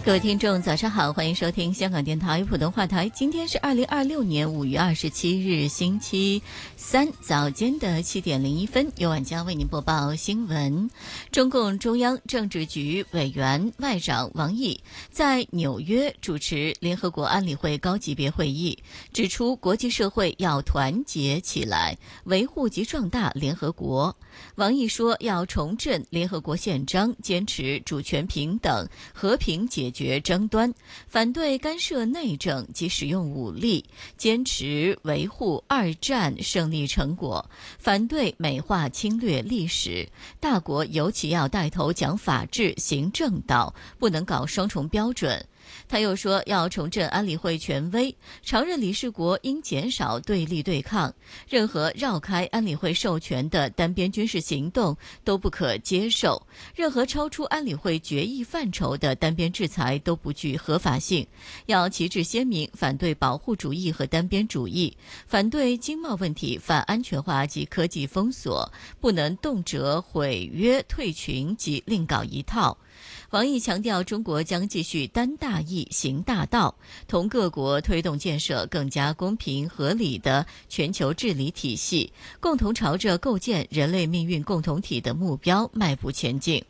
各位听众早上好，欢迎收听香港电台普通话台。今天是2026年5月27日星期三早间的7点01分，由晚间为您播报新闻。中共中央政治局委员外长王毅在纽约主持联合国安理会高级别会议，指出国际社会要团结起来，维护及壮大联合国。王毅说，要重振联合国宪章，坚持主权平等、和平解决争端，反对干涉内政及使用武力，坚持维护二战胜利成果，反对美化侵略历史。大国尤其要带头讲法治、行正道，不能搞双重标准。他又说，要重振安理会权威，常任理事国应减少对立对抗，任何绕开安理会授权的单边军事行动都不可接受，任何超出安理会决议范畴的单边制裁都不具合法性，要旗帜鲜明反对保护主义和单边主义，反对经贸问题反安全化及科技封锁，不能动辄毁约退群及另搞一套。王毅强调，中国将继续担大义、行大道，同各国推动建设更加公平合理的全球治理体系，共同朝着构建人类命运共同体的目标迈步前进。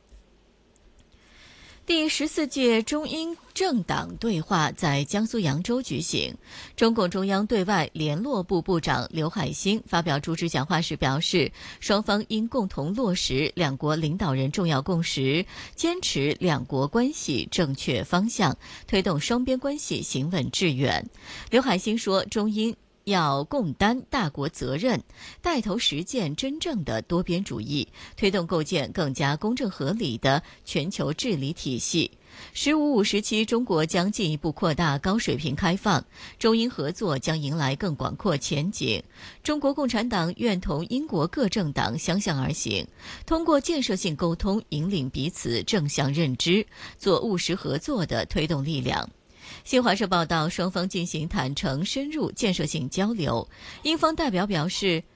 第14届中英政党对话在江苏扬州举行，中共中央对外联络部部长刘海兴发表主旨讲话时表示，双方应共同落实两国领导人重要共识，坚持两国关系正确方向，推动双边关系行稳致远。刘海兴说，中英要共担大国责任，带头实践真正的多边主义，推动构建更加公正合理的全球治理体系。15+5时期，中国将进一步扩大高水平开放，中英合作将迎来更广阔前景。中国共产党愿同英国各政党相向而行，通过建设性沟通引领彼此正向认知，做务实合作的推动力量。新华社报道，双方进行坦诚、深入、建设性交流。英方代表表示，